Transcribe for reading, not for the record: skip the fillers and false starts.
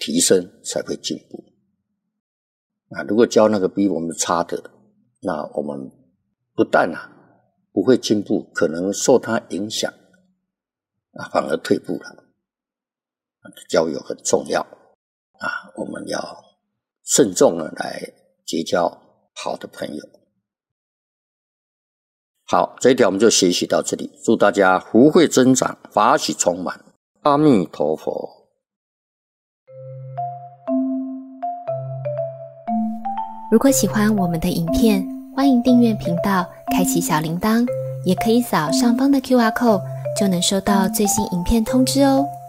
提升才会进步。如果教那个比我们差的，那我们不但不会进步，可能受他影响反而退步了。交友很重要我们要慎重的来结交好的朋友。好，这一条我们就学习到这里，祝大家福慧增长，法喜充满，阿弥陀佛。 如果喜欢我们的影片，欢迎订阅频道，开启小铃铛，也可以扫上方的 QR code， 就能收到最新影片通知哦。